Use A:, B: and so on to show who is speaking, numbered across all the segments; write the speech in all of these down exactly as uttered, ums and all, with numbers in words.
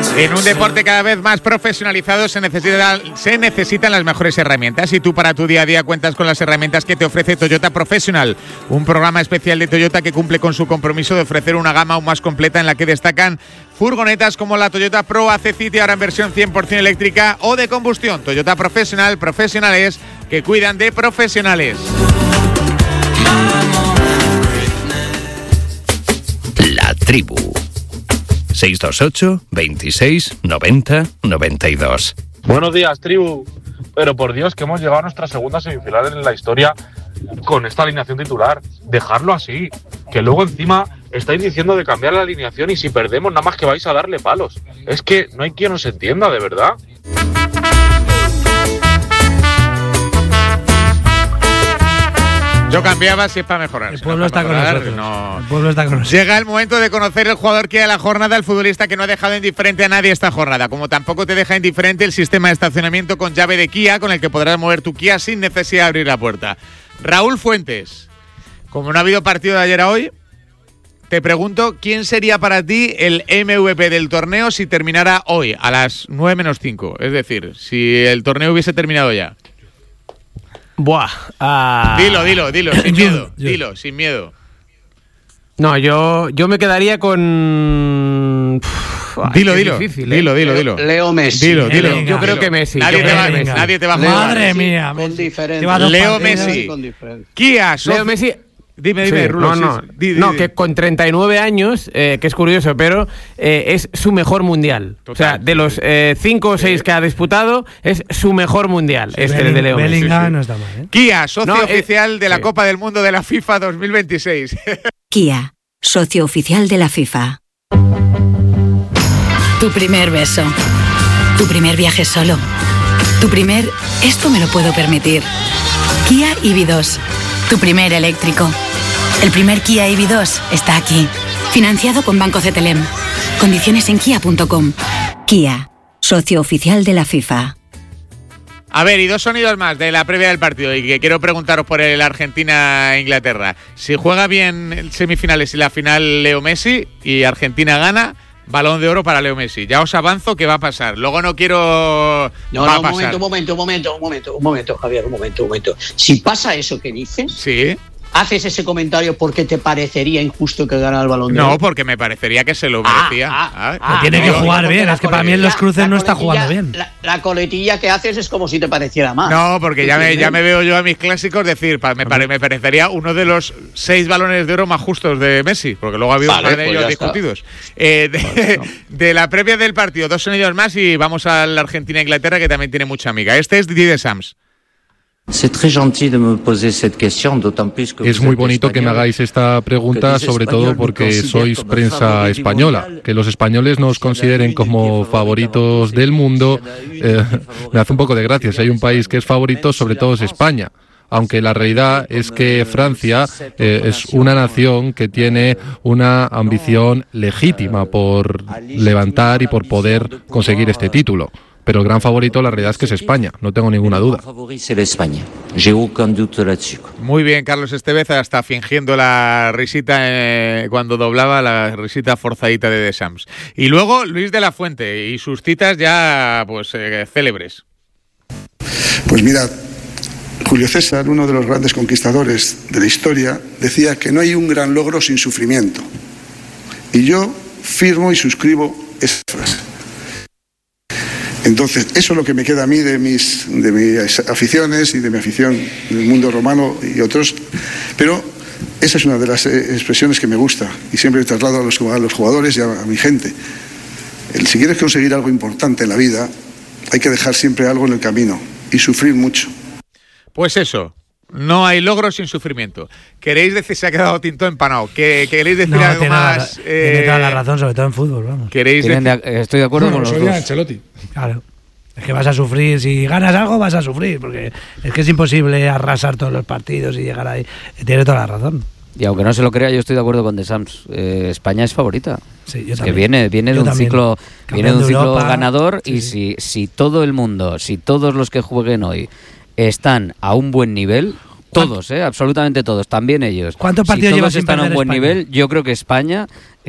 A: En un deporte cada vez más profesionalizado se, necesita, se necesitan las mejores herramientas y tú para tu día a día cuentas con las herramientas que te ofrece Toyota Professional, un programa especial de Toyota que cumple con su compromiso de ofrecer una gama aún más completa en la que destacan furgonetas como la Toyota Pro A C City, ahora en versión cien por ciento eléctrica o de combustión. Toyota Professional, profesionales que cuidan de profesionales.
B: La Tribu. seis dos ocho, veintiséis, noventa, noventa y dos.
C: Buenos días, Tribu. Pero por Dios, que hemos llegado a nuestra segunda semifinal en la historia con esta alineación titular. Dejarlo así. Que luego encima estáis diciendo de cambiar la alineación y si perdemos nada más que vais a darle palos. Es que no hay quien os entienda, de verdad.
A: Yo cambiaba si es para mejorar.
D: El pueblo
A: no
D: está
A: mejorar,
D: con nosotros.
A: No.
D: El pueblo está con nosotros.
A: Llega el momento de conocer el jugador que de la jornada, el futbolista que no ha dejado indiferente a nadie esta jornada. Como tampoco te deja indiferente el sistema de estacionamiento con llave de Kia, con el que podrás mover tu Kia sin necesidad de abrir la puerta. Raúl Fuentes, como no ha habido partido de ayer a hoy, te pregunto, ¿quién sería para ti el M V P del torneo si terminara hoy, a las nueve menos cinco? Es decir, si el torneo hubiese terminado ya.
E: Buah. Uh...
A: Dilo, dilo, dilo, sin miedo. Dilo, sin miedo.
E: No, yo, yo me quedaría con... Uf,
A: dilo, dilo, difícil, ¿eh? dilo, dilo, dilo.
F: Leo Messi.
A: Dilo, dilo.
E: Venga, yo creo
A: dilo.
E: que Messi.
A: Nadie, te va,
E: Messi.
A: nadie te va a jugar.
D: Madre mía.
F: Con diferencia.
A: Leo Messi. Kia, Sof...
E: Leo Messi...
A: Dime, dime,
E: sí,
A: Rulo.
E: No, no,
A: sí, di, di,
E: no
A: di.
E: que con treinta y nueve años, eh, que es curioso, pero eh, es su mejor mundial. Total. O sea, de los cinco eh, o seis que ha disputado, es su mejor mundial, sí, este Belling, de Leo Messi.
D: Bellingham
E: sí, sí.
D: no está mal, ¿eh?
A: Kia, socio
E: no,
A: oficial
E: eh,
A: de la
E: sí.
A: Copa del Mundo de la FIFA dos mil veintiséis.
G: Kia, socio oficial de la FIFA. Tu primer beso. Tu primer viaje solo. Tu primer... Esto me lo puedo permitir. Kia E V dos. Tu primer eléctrico. El primer Kia E V dos está aquí. Financiado con Banco C T L M. Condiciones en kia punto com. Kia, socio oficial de la FIFA.
A: A ver, y dos sonidos más de la previa del partido y que quiero preguntaros por el Argentina-Inglaterra. Si juega bien semifinales y la final Leo Messi y Argentina gana, Balón de Oro para Leo Messi. Ya os avanzo que va a pasar. Luego no quiero...
F: No,
A: va
F: no,
A: a
F: un
A: pasar.
F: momento, un momento, un momento, un momento, un momento, Javier, un momento, un momento. Si pasa eso que dices...
A: Sí.
F: ¿Haces ese comentario porque te parecería injusto que ganara el Balón de Oro?
A: No, porque me parecería que se lo merecía.
F: Ah, ah, ah,
D: tiene
F: no,
D: que
F: no,
D: jugar
F: no,
D: bien, es que para mí en los cruces no está jugando bien.
F: La, la coletilla que haces es como si te pareciera más.
A: No, porque ya me, ya me veo yo a mis clásicos decir, me, pare, me parecería uno de los seis balones de oro más justos de Messi, porque luego ha habido vale, un par de pues ellos discutidos. Eh, de, pues no. de la previa del partido, dos sonidos más y vamos a la Argentina-Inglaterra, que también tiene mucha amiga. Este es Didier Sams.
H: Es muy bonito que me hagáis esta pregunta, sobre todo porque sois prensa española. Que los españoles nos consideren como favoritos del mundo eh, me hace un poco de gracia. Si hay un país que es favorito, sobre todo es España. Aunque la realidad es que Francia eh, es una nación que tiene una ambición legítima por levantar y por poder conseguir este título. Pero el gran favorito, la realidad es que es España, no tengo ninguna duda.
A: Muy bien, Carlos Estevez, hasta fingiendo la risita eh, cuando doblaba, la risita forzadita de Deschamps. Y luego Luis de la Fuente y sus citas ya pues eh, célebres.
I: Pues mira, Julio César, uno de los grandes conquistadores de la historia, decía que no hay un gran logro sin sufrimiento. Y yo firmo y suscribo esa frase. Entonces, eso es lo que me queda a mí de mis, de mis aficiones y de mi afición del mundo romano y otros. Pero esa es una de las expresiones que me gusta y siempre traslado a los, a los jugadores y a, a mi gente. El, si quieres conseguir algo importante en la vida, hay que dejar siempre algo en el camino y sufrir mucho.
A: Pues eso. No hay logro sin sufrimiento. ¿Queréis decir, se ha quedado tinto empanado? ¿Que, ¿Queréis decir
D: no,
A: algo
D: tiene
A: más?
D: La,
A: eh,
D: tiene toda la razón, sobre todo en fútbol, vamos.
A: ¿Queréis decir?
E: De, estoy de acuerdo no, con los dos.
J: Ancelotti.
D: Claro. Es que vas a sufrir, si ganas algo vas a sufrir, porque es que es imposible arrasar todos los partidos y llegar ahí. Tiene toda la razón.
K: Y aunque no se lo crea, yo estoy de acuerdo con Deschamps. Eh, España es favorita.
D: Sí, yo
K: es
D: también.
K: que viene, viene de un
D: también.
K: ciclo, viene de un ciclo
D: Europa,
K: ganador
D: sí,
K: y
D: sí.
K: si, si todo el mundo, si todos los que jueguen hoy están a un buen nivel, todos, eh, absolutamente todos, también ellos.
D: ¿Cuántos partidos
K: si
D: llevas
K: todos
D: sin
K: están a un
D: perder
K: buen
D: España?
K: nivel, yo creo que España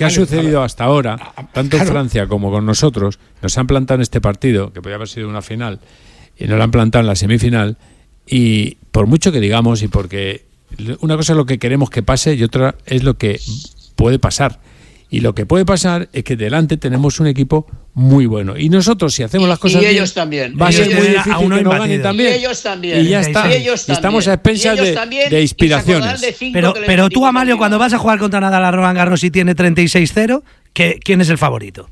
J: que ha sucedido hasta ahora, tanto en Francia como con nosotros, nos han plantado en este partido, que podía haber sido una final, y nos lo han plantado en la semifinal, y por mucho que digamos, y porque una cosa es lo que queremos que pase y otra es lo que puede pasar. Y lo que puede pasar es que delante tenemos un equipo muy bueno. Y nosotros, si hacemos las cosas
F: y ellos
J: bien,
F: también.
J: va a ser
F: ellos
J: muy difícil que nos ganen también.
F: Y ellos también.
J: Y ya está.
F: Y ellos también.
J: Estamos a expensas de,
F: también,
J: de inspiraciones.
F: De
D: pero pero tú, Amalio, cuando vas a jugar contra Nadal a Roland Garros y tiene treinta y seis cero, ¿quién es el favorito?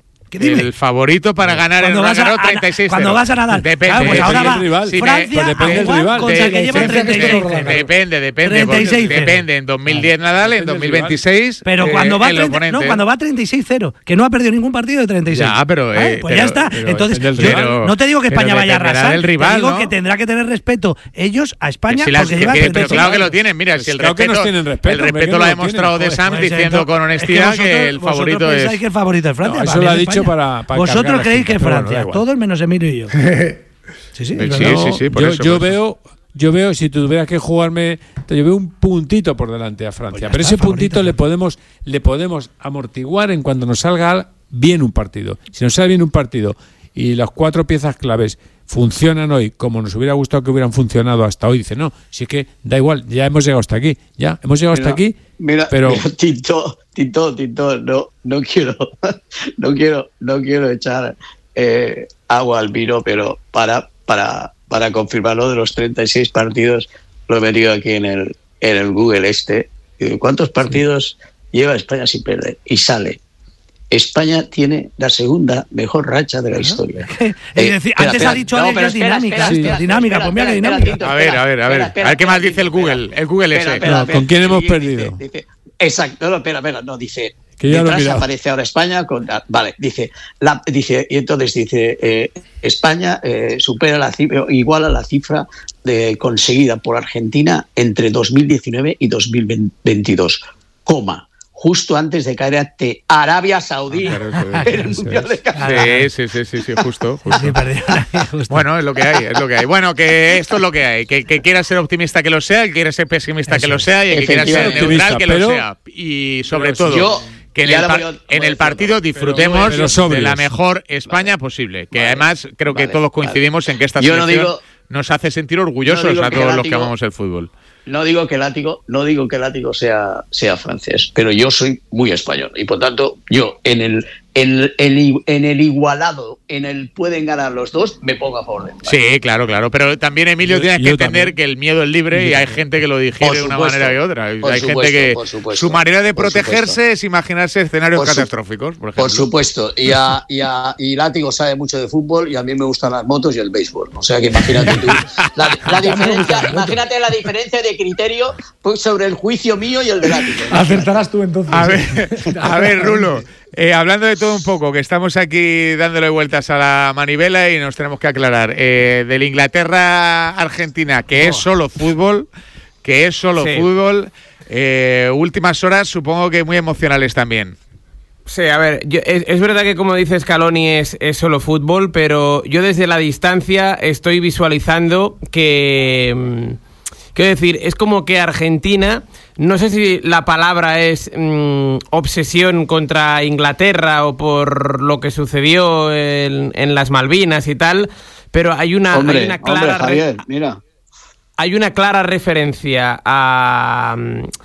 A: El favorito para ganar el Roland Garros treinta y seis cero.
D: Cuando vas a Nadal.
A: Depende.
D: Claro, pues ahora va
J: rival.
A: Sí,
D: Francia
J: me, pues depende
D: a jugar
J: rival.
D: contra el que lleva treinta y seis cero.
A: Depende, depende.
D: treinta y seis cero.
A: Depende. En dos mil diez Nadal, en dos mil veintiséis.
D: Pero
A: eh,
D: cuando va
A: el
D: treinta,
A: oponente.
D: no, cuando va treinta y seis cero, que no ha perdido ningún partido de treinta y seis.
A: Ya, pero, eh,
D: pues
A: pero,
D: ya está.
J: pero
D: Entonces, yo
A: pero,
D: no te digo que España vaya a arrasar,
A: del rival,
D: te digo
A: ¿no?
D: que tendrá que tener respeto ellos a España
A: Si las,
D: porque
A: que,
D: lleva
A: que,
D: treinta y
A: pero
D: seis.
A: claro que lo tienen. Mira, si el
J: claro que
A: respeto,
J: nos tienen respeto,
A: el respeto
J: hombre,
A: lo ha
J: que no lo
A: demostrado
J: tienen,
A: de Sam
D: Pues
A: diciendo
D: entonces,
A: con honestidad
D: es que, vosotros,
A: que el favorito
D: vosotros
A: es.
D: pensáis que el favorito es Francia.
J: No, eso
D: Para
J: lo ha
D: mí es
J: dicho
D: España.
J: para- para
D: Vosotros
J: cargar a la
D: creéis
J: gente,
D: que es
J: pero bueno,
D: Francia,
J: da igual.
D: todos menos Emilio y yo. Sí, sí,
A: Sí,
D: es
A: sí,
D: verdad.
A: sí, sí, por
J: yo,
A: eso,
J: yo
A: por eso.
J: veo, yo veo, si tuviera que jugarme, yo veo un puntito por delante a Francia.
D: Pues ya
J: pero
D: está,
J: ese puntito
D: favorito,
J: le podemos, le podemos amortiguar en cuando nos salga bien un partido. Si nos sale bien un partido y las cuatro piezas claves funcionan hoy como nos hubiera gustado que hubieran funcionado hasta hoy, dice, no, si es que da igual, ya hemos llegado hasta aquí, ya hemos llegado
F: Mira,
J: hasta aquí,
F: Mira,
J: pero
F: mira, Tito, Tito, Tito, no, no quiero, no quiero, no quiero echar eh, agua al vino, pero para, para, para confirmar lo de los treinta y seis partidos, lo he metido aquí en el, en el Google este. ¿Cuántos partidos sí. lleva España sin perder? Y sale. España tiene la segunda mejor racha de la historia.
D: Eh, decir,
F: espera,
D: antes
F: espera,
D: ha dicho
F: no,
D: Alex
F: pero
D: que es
F: espera,
D: dinámica.
F: espera,
D: esto,
F: espera,
D: dinámica,
F: espera,
D: pues mira que
F: espera,
D: dinámica.
F: Tito,
A: A ver, a ver, a ver.
F: espera, espera,
A: A ver qué más
F: espera,
A: dice el
F: Tito,
A: Google. El Google
F: espera,
A: ese.
F: espera,
J: No,
F: espera,
J: ¿con quién hemos
F: dice,
J: perdido?
F: Dice, dice, exacto, no, espera, espera, no, dice.
J: Que ya lo he
F: detrás
J: mirado.
F: aparece ahora España con, vale, dice, la, dice y entonces dice eh, España eh, supera la cifra, iguala la cifra de, conseguida por Argentina entre dos mil diecinueve y dos mil veintidós, coma, justo antes de caer ante Arabia Saudí
A: Ah, claro,
F: en el Mundial de Qatar.
A: Sí, sí, sí, sí, sí, justo. justo.
D: Sí, perdieron ahí, justo.
A: Bueno, es lo que hay, es lo que hay. Bueno, que esto es lo que hay. Que, que quiera ser optimista que lo sea, que quiera ser pesimista que lo sea y el que quiera ser
F: Efectivamente.
A: neutral que lo
J: Pero-
A: sea. Y sobre
J: pero
A: todo,
F: yo-
A: que en
F: y
A: el,
F: ahora
A: par-
F: voy a- voy
A: en
F: a
A: el
F: decirlo.
A: partido disfrutemos
J: pero sobrios.
A: de la mejor España posible. Que
F: Vale.
A: además creo que
F: Vale,
A: todos
F: vale.
A: coincidimos en que esta
F: Yo no
A: selección
F: digo-
A: nos hace sentir orgullosos
F: no digo
A: a
F: que
A: todos los que
F: látigo-
A: amamos el fútbol.
F: No digo que látigo, no digo que látigo sea, sea francés, pero yo soy muy español y por tanto yo en el en el, en el igualado, en el pueden ganar los dos, me pongo a favor de España.
A: Sí, claro, claro. Pero también, Emilio,
J: Yo-
A: tienes que
J: yo
A: entender
J: también.
A: que el miedo es libre y hay gente que lo digiere
F: Por
A: de una
F: supuesto,
A: manera y otra.
F: por
A: Hay
F: supuesto,
A: gente que
F: por supuesto,
A: su manera de
F: por
A: protegerse
F: supuesto.
A: es imaginarse escenarios
F: Por su-
A: catastróficos, por ejemplo.
F: Por supuesto, y, a, y, a, y Látigo sabe mucho de fútbol y a mí me gustan las motos y el béisbol. O sea que imagínate tú, la, la diferencia, imagínate la diferencia de criterio pues, sobre el juicio mío y el de Látigo.
L: Acertarás tú entonces.
A: A ver, a ver, Rulo, eh, hablando de todo un poco, que estamos aquí dándole vueltas a la manivela y nos tenemos que aclarar. Eh, del Inglaterra-Argentina, que es solo fútbol, que es solo
E: Sí.
A: fútbol, eh, últimas horas supongo que muy emocionales también.
E: Sí, a ver, yo- es, es verdad que como dice Scaloni es, es solo fútbol, pero yo desde la distancia estoy visualizando que... mm, quiero decir, es como que Argentina, no sé si la palabra es mm, obsesión contra Inglaterra o por lo que sucedió en, en las Malvinas y tal, pero hay una,
F: Hombre,
E: hay una
F: hombre,
E: clara... re-
F: Javier, mira.
E: hay una clara referencia a,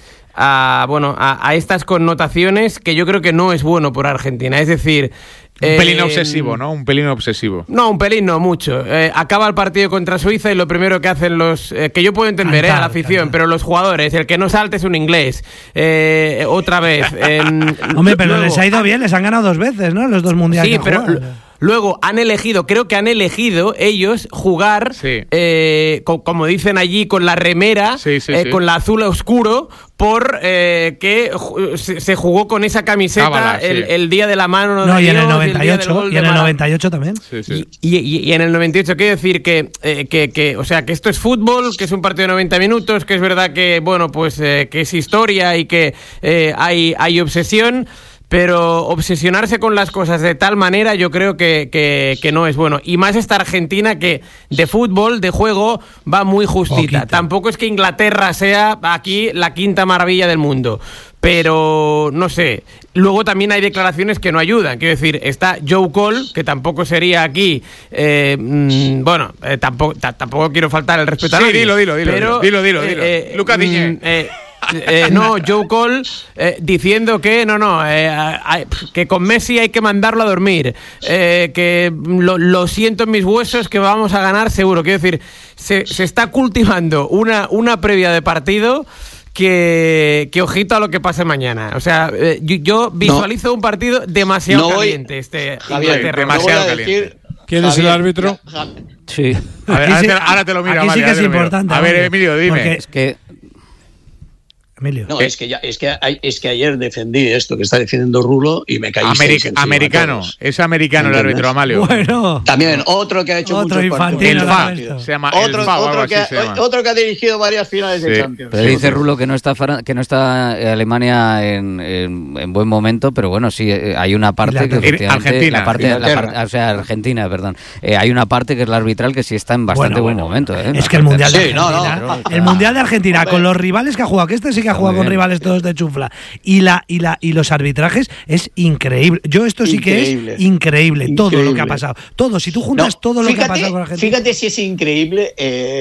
E: a bueno a, a estas connotaciones que yo creo que no es bueno por Argentina. Es decir,
A: Un
E: eh,
A: pelín obsesivo, ¿no? Un pelín obsesivo.
E: No, un pelín no, mucho. Eh, acaba el partido contra Suiza y lo primero que hacen los... eh, que yo puedo entender, eh, a la afición, pero los jugadores, el que no salte es un inglés. Eh, otra vez. en-
D: Hombre, pero
E: luego-
D: les ha ido bien, les han ganado dos veces, ¿no? Los dos mundiales.
E: Sí,
D: que
E: pero
D: juegan.
E: l- luego han elegido, creo que han elegido ellos jugar,
A: Sí.
E: eh, co- como dicen allí, con la remera,
A: Sí, sí,
E: eh,
A: sí.
E: con la azul oscuro, por eh, que ju- se, se jugó con esa camiseta
A: Cábala, sí.
E: el, el día de la mano
D: No,
E: de
D: y en
E: Dios,
D: el
E: día
D: noventa y
E: del
D: ocho,
E: gol
D: y
E: de
D: en el
E: Mara-
D: noventa y ocho también.
A: Sí, sí.
E: y, y- y en el noventa y ocho quiero decir que, eh, que, que, o sea, que esto es fútbol, que es un partido de noventa minutos, que es verdad que, bueno, pues eh, que es historia y que eh, hay, hay obsesión, pero obsesionarse con las cosas de tal manera yo creo que, que, que no es bueno. Y más esta Argentina que de fútbol, de juego, va muy justita. Poquito. Tampoco es que Inglaterra sea aquí la quinta maravilla del mundo, pero no sé. Luego también hay declaraciones que no ayudan. Quiero decir, está Joe Cole, que tampoco sería aquí, eh, mmm, bueno, eh, tampoco, tampoco quiero faltar el respeto a nadie.
A: Sí, dilo, dilo, dilo,
E: pero,
A: dilo, dilo, dilo.
E: Eh, eh,
A: Lucas Diñé.
E: Mm, eh, Eh, no, Joe Cole eh, diciendo que no, no, eh, eh, que con Messi hay que mandarlo a dormir, eh, que lo, lo siento en mis huesos que vamos a ganar seguro. Quiero decir, se, se está cultivando una, una previa de partido que, que ojito a lo que pase mañana. O sea, eh, yo, yo visualizo no. un partido demasiado no caliente. Voy, este
F: Javier,
E: Inglaterra.
A: Demasiado no caliente.
J: ¿Quién Javier, es el árbitro?
K: Ja, sí.
A: A ver, ahora, sí, te, ahora te lo miro.
D: Aquí
A: vale,
D: sí que es importante.
A: A ver, Emilio, dime.
K: Es que
D: Emilio.
F: No, es que, ya, es, que, es que ayer defendí esto que está defendiendo Rulo y me caí.
A: Americ americano, es americano el árbitro, Amalio.
D: Bueno.
F: También otro que ha hecho
D: otro
F: muchos
D: infantil,
A: el F A,
F: partidos.
A: se llama
F: otro,
A: el F A,
F: otro, que ha,
A: se llama.
F: otro que ha dirigido varias finales sí. de Champions.
K: Pero dice Rulo que no está que no está Alemania en, en, en buen momento, pero bueno, sí, hay una parte que efectivamente
A: Argentina,
K: la parte, la parte, o sea, Argentina, perdón. Eh, hay una parte que es la arbitral que sí está en bastante
D: bueno,
K: buen
D: bueno,
K: momento. ¿eh?
D: Es que el Mundial de
F: sí,
D: Argentina,
F: no, no.
D: el Mundial de Argentina con los rivales que ha jugado, que este sí que ha jugado con rivales todos de chufla, y la y la y los arbitrajes es increíble. Yo esto sí increíble. que es increíble, increíble, todo lo que ha pasado. Todo, si tú juntas no, todo lo
F: fíjate,
D: que ha pasado con Argentina.
F: Fíjate si es increíble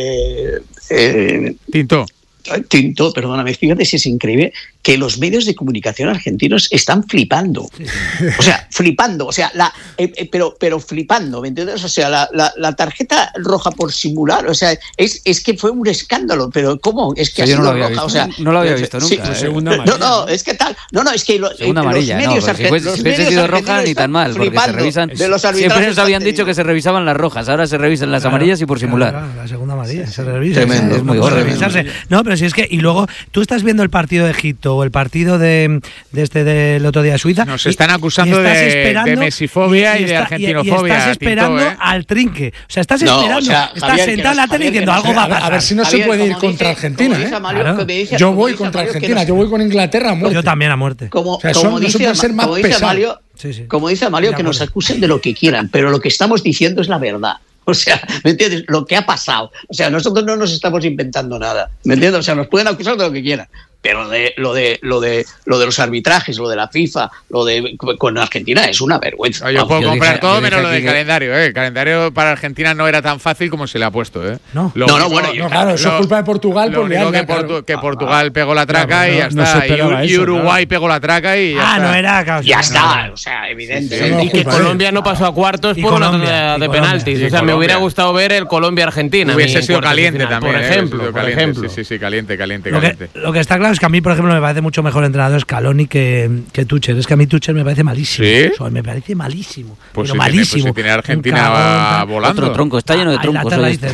F: eh, eh,
A: Tinto.
F: Tinto, perdóname, fíjate si es increíble que los medios de comunicación argentinos están flipando. Sí. O sea, flipando, o sea, la, eh, eh, pero, pero flipando, ¿me entiendes? O sea, la, la, la tarjeta roja por simular, o sea, es, es que fue un escándalo, pero ¿cómo? Es que
K: sí,
F: ha sido
K: no
F: roja,
K: visto,
F: o sea,
K: no lo había visto
F: sí,
K: nunca.
F: Sí,
K: ¿eh?
F: segunda amarilla. No, no, es que tal, no, no, es que lo,
K: segunda
F: eh,
K: amarilla,
F: los medios
K: no, si fuese, si hubiese sido roja ni tan mal, porque se revisan.
F: De los
K: siempre nos habían dicho que se revisaban las rojas, ahora se revisan las
D: claro,
K: amarillas y por simular.
D: Claro, la segunda amarilla se revisa.
K: Tremendo, es muy gordo.
D: No, pero si es que y luego tú estás viendo el partido de Egipto o el partido de, de este del otro día de Suiza.
A: Nos están acusando de, de mesifobia y, y, y de argentinofobia.
D: Y, y estás esperando
A: Tinto, ¿eh?
D: al trinque. O sea, estás
F: no,
D: esperando.
F: O sea,
D: estás
F: Javier,
D: sentado en la tele diciendo
F: no,
D: algo va a pasar.
L: A ver si no
F: Javier,
L: se puede ir
F: contra
L: dice, Argentina. ¿eh?
F: Mario,
L: claro.
F: dice,
L: yo voy contra Mario, Argentina, yo voy con Inglaterra a muerte.
D: Yo también a muerte.
F: Como,
L: o sea,
F: como
L: son,
F: dice,
L: no se puede ser más
F: como dice
L: pesado.
F: Mario,
D: sí, sí.
F: como dice Mario, que nos acusen de lo que quieran, pero lo que estamos diciendo es la verdad. O sea, ¿me entiendes? Lo que ha pasado. O sea, nosotros no nos estamos inventando nada. ¿Me entiendes? O sea, nos pueden acusar de lo que quieran. Pero de, lo de lo de lo de los arbitrajes, lo de la FIFA, lo de con Argentina es una vergüenza.
A: No, yo
F: Vamos,
A: puedo
F: yo
A: comprar
F: dije,
A: todo menos lo del
F: que...
A: calendario, ¿eh? El calendario para Argentina no era tan fácil como se le ha puesto, ¿eh?
D: No,
A: lo
F: no,
A: único,
F: no, bueno, yo,
L: no, claro, eso
A: lo,
L: es culpa de Portugal
A: lo
L: por
A: único
L: liarla,
A: que, Portu
L: claro.
A: que Portugal pegó la traca
J: claro,
A: y ya
J: no,
A: está.
J: no y,
A: y
J: eso,
A: Uruguay
J: claro.
A: pegó la traca y ya
D: ah,
A: está.
D: no era, claro,
F: ya
D: no,
F: está,
D: no.
F: o sea, evidente.
L: Sí, sí, no,
E: y que Colombia no pasó a cuartos por una tontería de penaltis. O sea, me hubiera gustado ver el Colombia-Argentina.
A: Hubiese sido caliente también,
E: por ejemplo. Por ejemplo.
A: Sí, sí, caliente, caliente,
D: lo
A: caliente.
D: Que, lo que está claro es que a mí, por ejemplo, me parece mucho mejor entrenador Scaloni que, que Tuchel. Es que a mí Tuchel me parece malísimo.
A: ¿Sí?
D: O sea, me parece malísimo.
A: Pues
D: pero
A: si
D: malísimo.
A: Tiene, pues si tiene Argentina va volando.
K: Otro tronco, está lleno de troncos.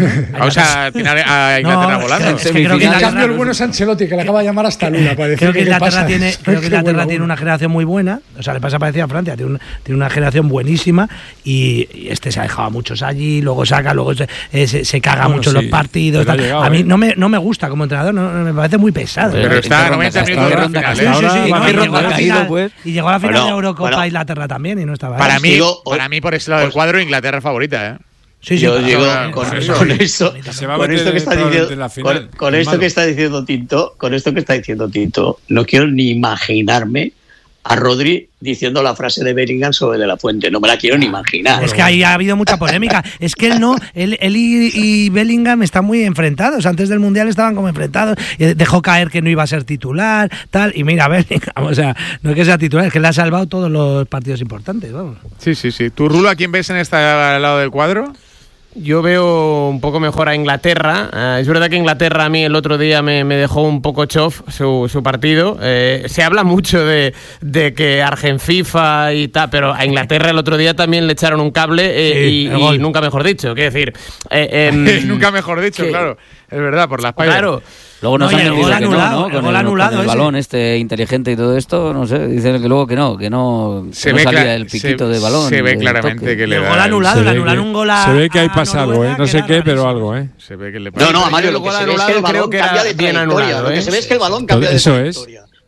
A: O sea, tiene a Inglaterra
D: no,
A: volando.
D: Es que creo que
L: en cambio, el bueno es Ancelotti, que le acaba de llamar hasta Lula. Para
D: creo que Inglaterra, tiene, creo que Inglaterra
L: bueno,
D: tiene una generación muy buena. O sea, le pasa parecido a Francia. Tiene, un, tiene una generación buenísima. Y, y este se ha dejado a muchos allí. Luego saca, luego se, eh, se, se caga bueno, mucho en sí, los partidos. Llegado, a mí eh. no, me, no me gusta como entrenador. No, me parece muy pesado.
A: Pero, pero está a noventa minutos de la final.
D: Sí, sí, sí. No, y, llegó a final,
K: pues.
D: y llegó a la final
F: bueno,
D: de Eurocopa
F: bueno.
D: Inglaterra también y no estaba.
A: Para
D: ahí.
A: mí,
F: Digo,
A: para mí por ese lado del cuadro, Inglaterra es favorita, ¿eh?
D: Sí, sí,
F: yo
D: claro,
F: digo
D: claro,
F: con,
D: claro,
F: con, con esto,
J: se va a
F: con esto que está diciendo,
J: la final,
F: con, con esto que está diciendo Tinto, con esto que está diciendo Tinto, no quiero ni imaginarme a Rodri diciendo la frase de Bellingham sobre De La Fuente. No me la quiero ni imaginar.
D: Es que ahí ha habido mucha polémica. Es que él no, él, él y, y Bellingham están muy enfrentados. Antes del Mundial estaban como enfrentados. Dejó caer que no iba a ser titular, tal. Y mira, Bellingham, o sea, no es que sea titular, es que le ha salvado todos los partidos importantes. Vamos.
A: Sí, sí, sí. ¿Tu Rulo a quién ves en este lado del cuadro?
E: Yo veo un poco mejor a Inglaterra. Uh, es verdad que Inglaterra a mí el otro día me, me dejó un poco chof su, su partido. Eh, se habla mucho de, de que Argenfifa y tal, pero a Inglaterra el otro día también le echaron un cable eh, sí, y, y nunca mejor dicho. Quiero decir... Eh, eh,
A: nunca mejor dicho, que, claro. Es verdad, por la espalda.
E: Claro.
K: Luego nos
D: no,
K: han dicho que
D: anulado,
K: no, ¿no? Con
D: el,
K: el,
D: anulado,
K: con el balón este inteligente y todo esto, no sé, dicen que luego que no, que no,
A: se
K: que
A: ve
K: no salía
A: cla-
K: el piquito
A: se,
K: de balón.
A: Se ve
K: de
A: claramente
K: toque.
A: que le
D: el
A: da
D: gol anulado,
J: el,
D: le anularon un gol a...
J: Se ve que ahí pasa
D: a
J: algo, ¿eh? No sé qué,
D: rarísimo.
J: pero algo, ¿eh?
A: Se ve que le pasa.
F: No, no, a Mario, lo que se ve es que el balón
E: creo que
F: cambia
E: era
F: de
E: bien
F: trayectoria.
E: anulado,
F: Lo que
E: ¿eh?
F: se ve es que el balón cambia de
J: Eso
F: trayectoria.
J: es.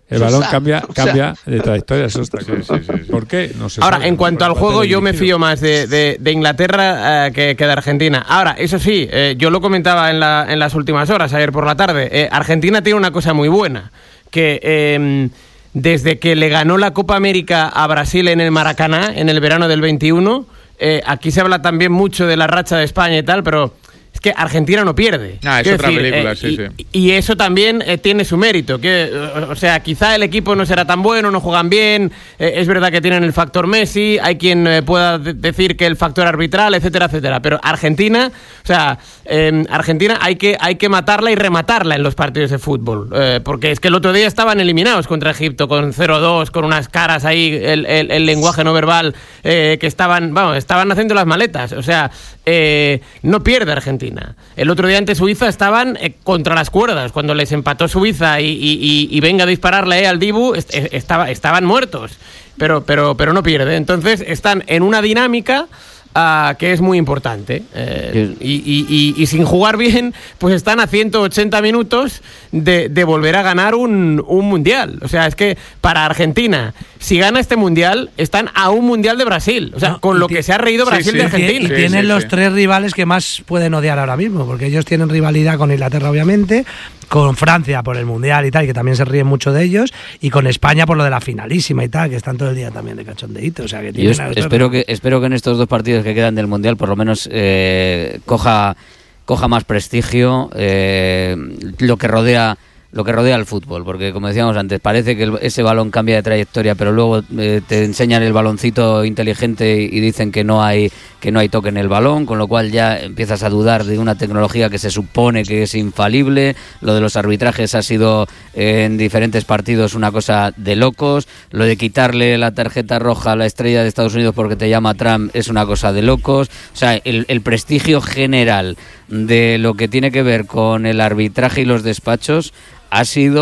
J: El balón
F: Sosa,
J: cambia,
F: o sea,
J: cambia de trayectoria, eso está claro. Sí, sí, sí. ¿Por qué? No sé.
E: Ahora,
J: sabe.
E: en cuanto al juego, yo me fío más de, de, de Inglaterra eh, que, que de Argentina. Ahora, eso sí, eh, yo lo comentaba en, la, en las últimas horas, ayer por la tarde. Eh, Argentina tiene una cosa muy buena, que eh, desde que le ganó la Copa América a Brasil en el Maracaná, en el verano del veintiuno, eh, aquí se habla también mucho de la racha de España y tal, pero... es que Argentina no pierde.
A: Ah, es
E: Quiero
A: otra
E: decir,
A: película,
E: eh,
A: sí,
E: y,
A: sí.
E: y eso también eh, tiene su mérito. Que, o sea, quizá el equipo no será tan bueno, no juegan bien. Eh, es verdad que tienen el factor Messi. Hay quien eh, pueda de- decir que el factor arbitral, etcétera, etcétera. Pero Argentina, o sea, eh, Argentina hay que, hay que matarla y rematarla en los partidos de fútbol. Eh, porque es que el otro día estaban eliminados contra Egipto con cero dos, con unas caras ahí, el, el- el lenguaje no verbal, eh, que estaban, vamos, estaban haciendo las maletas. O sea, eh, no pierde Argentina. El otro día ante Suiza estaban eh, contra las cuerdas. Cuando les empató Suiza y, y, y, y venga a dispararle eh, al Dibu, est- estaba, estaban muertos. Pero, pero, pero no pierde. Entonces están en una dinámica uh, que es muy importante. Eh, y, y, y, y sin jugar bien, pues están a ciento ochenta minutos de, de volver a ganar un, un mundial. O sea, es que para Argentina, si gana este mundial, están a un mundial de Brasil. O sea,
D: No,
E: con
D: y
E: lo
D: ti-
E: que se ha reído Brasil
A: sí,
E: de
A: sí.
E: Argentina.
D: Y
A: Sí,
D: tienen
A: sí,
D: los
A: sí.
D: tres rivales que más pueden odiar ahora mismo, porque ellos tienen rivalidad con Inglaterra, obviamente, con Francia por el Mundial y tal, que también se ríen mucho de ellos, y con España por lo de la finalísima y tal, que están todo el día también de cachondeíto. O sea, que
K: Yo
D: tienen
K: es-
D: a los tres
K: espero que espero que en estos dos partidos que quedan del Mundial por lo menos eh, coja coja más prestigio eh, lo que rodea lo que rodea al fútbol, porque como decíamos antes, parece que el- ese balón cambia de trayectoria, pero luego eh, te enseñan el baloncito inteligente y dicen que no hay que no hay toque en el balón, con lo cual ya empiezas a dudar de una tecnología que se supone que es infalible. Lo de los arbitrajes ha sido eh, en diferentes partidos una cosa de locos. Lo de quitarle la tarjeta roja a la estrella de Estados Unidos porque te llama Trump es una cosa de locos. O sea, el, el prestigio general de lo que tiene que ver con el arbitraje y los despachos ha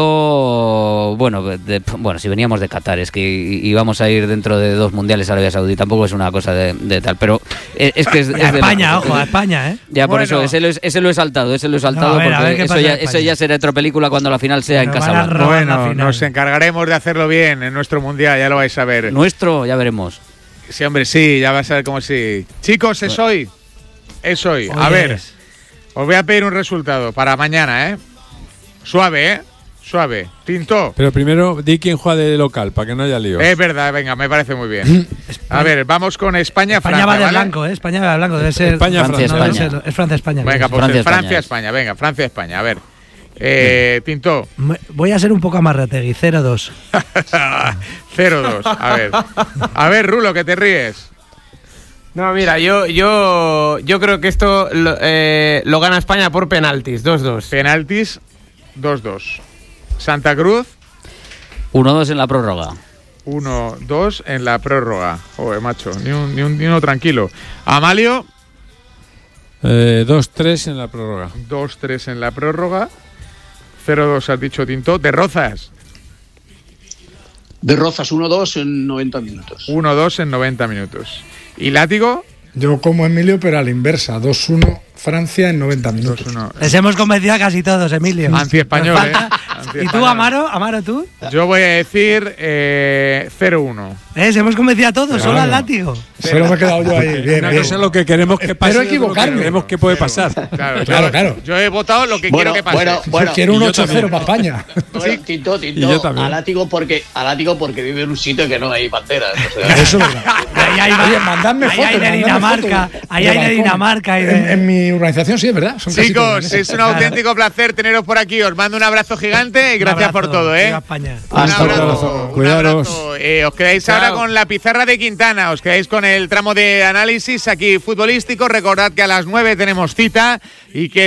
K: sido, bueno, de- bueno, si veníamos de Qatar, es que í- íbamos a ir dentro de dos mundiales a Arabia Saudí, tampoco es una cosa de, de tal, pero eh, es que es, es
D: A
K: de
D: España,
K: locos.
D: ojo, a España, ¿eh?
K: Ya, por
A: Bueno.
K: eso, ese lo, es- ese lo he saltado, ese lo he saltado,
D: No, a ver, a ver
K: porque
D: qué
K: eso
D: pasa
K: ya,
D: en España.
K: eso ya será otra película cuando la final sea en
D: Pero van a
K: Casablanca.
D: robar la
A: Bueno,
D: final.
A: nos encargaremos de hacerlo bien en nuestro mundial, ya lo vais a ver.
K: Nuestro, ya veremos.
A: Sí, hombre, sí, ya vas a ver cómo sí. Chicos, es hoy. Es hoy. A
D: Hoy
A: ver,
D: es.
A: os voy a pedir un resultado para mañana, ¿eh? Suave, ¿eh? Suave. Tinto.
J: Pero primero di quién juega de local, para que no haya líos.
A: Es verdad, venga, me parece muy bien. A ver, vamos con España,
D: España
A: Francia,
D: va de
A: ¿vale?
D: blanco, ¿eh? España va de blanco, debe ser.
J: España,
K: Francia,
D: no, debe
K: España.
D: ser- es Francia-España.
A: Venga, pues
K: Francia,
A: Francia,
K: España,
A: España, venga, Francia, España. A ver. Eh, Tinto.
D: Me- Voy a ser un poco amarrategui, cero dos.
A: cero dos. A ver. A ver, Rulo, que te ríes.
E: No, mira, yo, yo, yo creo que esto lo, eh, lo gana España por penaltis, dos dos.
A: Penaltis, dos dos. Santa Cruz,
K: uno dos en la prórroga.
A: uno dos en la prórroga. Joder, macho, ni, un, ni, un, ni uno tranquilo. Amalio,
J: Eh, dos tres en la prórroga.
A: dos tres en la prórroga. cero dos has dicho Tinto. De Rozas,
F: De Rozas uno dos en noventa minutos.
A: uno dos en noventa minutos. Y Látigo,
L: Yo como Emilio, pero a la inversa. dos uno Francia en noventa minutos.
A: dos uno.
D: Les hemos convencido a casi todos, Emilio.
A: Anti-español,
D: Nos
A: ¿eh?
D: falta- ¿Y tú,
A: Anti-español.
D: Amaro? Amaro, tú?
A: Yo voy a decir eh, cero uno.
D: ¿Eh? Se hemos convencido a todos,
L: Claro.
D: solo al látigo.
L: Solo me he quedado yo ahí. Bien,
J: Una
L: bien.
J: cosa es lo que queremos que pase.
L: Espero
J: y otra lo que
L: equivocarme.
J: Creemos que puede pasar.
A: Claro,
L: Claro,
A: yo,
L: claro.
A: yo he votado lo que
F: Bueno,
A: quiero que pase.
F: bueno, bueno.
L: Quiero un
J: y yo
L: ocho cero
J: también.
L: para España.
F: Bueno, Tinto,
J: Y yo
F: Tinto,
J: también.
F: a látigo porque, a látigo porque vive en un sitio que no hay banderas. O sea,
L: Eso es verdad.
D: Ahí hay,
L: Oye, mandadme
D: ahí
L: fotos.
D: hay de
L: mandadme
D: Dinamarca.
L: fotos
D: Ahí
L: de
D: hay de
L: balcón.
D: Dinamarca. Y de-
L: En, en mi urbanización sí, es verdad. Son casi
A: Chicos,
L: todas, ¿eh?
A: es un auténtico placer teneros por aquí. Os mando un abrazo gigante y
D: Un
A: gracias
D: abrazo.
A: por todo, ¿eh?
D: Viva España.
A: Un
F: Hasta
A: abrazo.
J: luego.
A: un
J: Cuidaros.
A: abrazo. Eh, os quedáis
E: Chao.
A: ahora con la pizarra de Quintana, os quedáis con el tramo de análisis aquí futbolístico. Recordad que a las nueve tenemos cita y que